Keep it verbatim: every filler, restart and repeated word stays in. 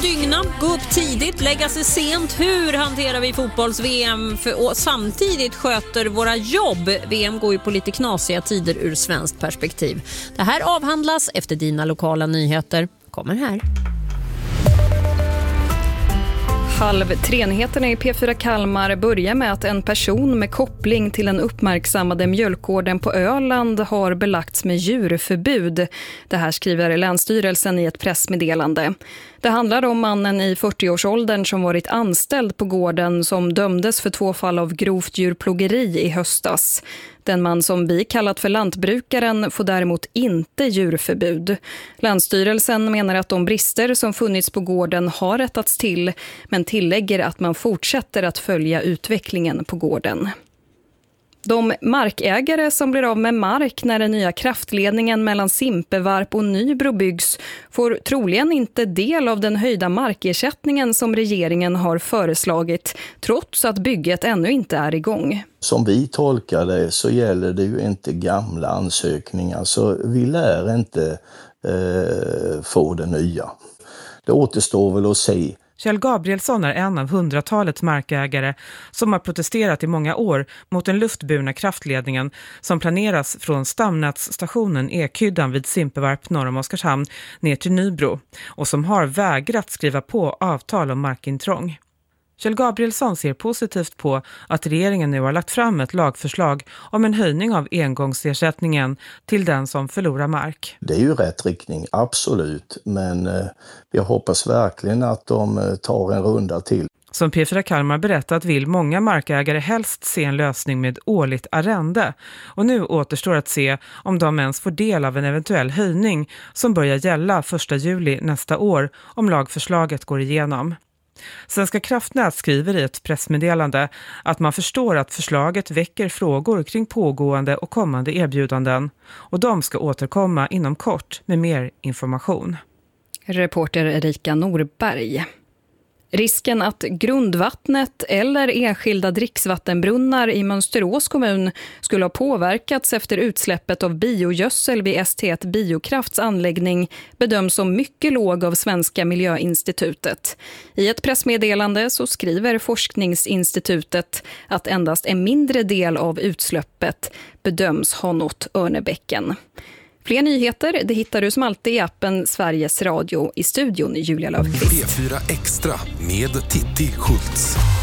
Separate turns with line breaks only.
dygna, gå upp tidigt, lägga sig sent. Hur hanterar vi fotbolls-V M för, och samtidigt sköter våra jobb? V M går ju på lite knasiga tider ur svenskt perspektiv. Det här avhandlas efter dina lokala nyheter. Kommer här.
Halv tre-nyheterna i P fyra Kalmar börjar med att en person med koppling till den uppmärksammade mjölkgården på Öland har belagts med djurförbud. Det här skriver Länsstyrelsen i ett pressmeddelande. Det handlar om mannen i fyrtioårsåldern som varit anställd på gården som dömdes för två fall av grovt djurplågeri i höstas. Den man som vi kallat för lantbrukaren får däremot inte djurförbud. Länsstyrelsen menar att de brister som funnits på gården har rättats till, men tillägger att man fortsätter att följa utvecklingen på gården. De markägare som blir av med mark när den nya kraftledningen mellan Simpevarp och Nybro byggs får troligen inte del av den höjda markersättningen som regeringen har föreslagit, trots att bygget ännu inte är igång.
Som vi tolkar det så gäller det ju inte gamla ansökningar, så vi lär inte eh, få det nya. Det återstår väl att se.
Kjell Gabrielsson är en av hundratalet markägare som har protesterat i många år mot den luftburna kraftledningen som planeras från stamnätsstationen Ekhyddan vid Simpevarp norr om Oskarshamn ner till Nybro och som har vägrat skriva på avtal om markintrång. Kjell Gabrielsson ser positivt på att regeringen nu har lagt fram ett lagförslag om en höjning av engångsersättningen till den som förlorar mark.
Det är ju rätt riktning, absolut, men eh, jag hoppas verkligen att de eh, tar en runda till.
Som P fyra Kalmar berättat vill många markägare helst se en lösning med årligt arrende. Och nu återstår att se om de ens får del av en eventuell höjning som börjar gälla första juli nästa år om lagförslaget går igenom. Svenska kraftnät skriver i ett pressmeddelande att man förstår att förslaget väcker frågor kring pågående och kommande erbjudanden och de ska återkomma inom kort med mer information.
Reporter Erika Norberg. Risken att grundvattnet eller enskilda dricksvattenbrunnar i Mönsterås kommun skulle ha påverkats efter utsläppet av biogödsel vid S T ett Biokrafts anläggning bedöms som mycket låg av Svenska miljöinstitutet. I ett pressmeddelande så skriver forskningsinstitutet att endast en mindre del av utsläppet bedöms ha nått Örnebäcken. Fler nyheter det hittar du som alltid i appen Sveriges Radio. I studion Julia Löfqvist.
P fyra Extra med Titti Schultz.